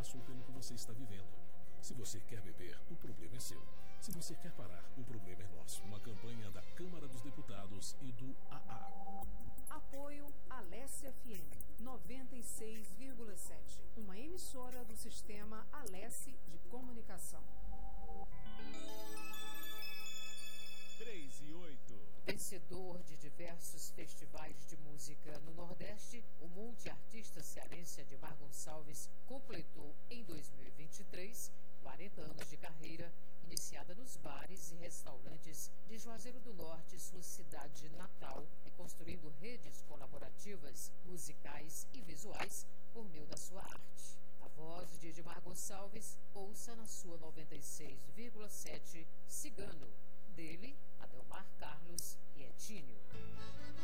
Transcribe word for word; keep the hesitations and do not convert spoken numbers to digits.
passou pelo que você está vivendo. Se você quer beber, o problema é seu. Se você quer parar, o problema é nosso. Uma campanha da Câmara dos Deputados e do A A. Apoio Alesse F M noventa e seis vírgula sete, uma emissora do sistema Alesse de comunicação. três e oito. Vencedor de diversos festivais de música no Nordeste, o multiartista cearense Ademar Gonçalves completou em dois mil e vinte e três quarenta anos de carreira, iniciada nos bares e restaurantes de Juazeiro do Norte, sua cidade natal, e construindo redes colaborativas, musicais e visuais por meio da sua arte. A voz de Ademar Gonçalves, ouça na sua noventa e seis vírgula sete Cigano. Dele, Adelmar Carlos e Etinho.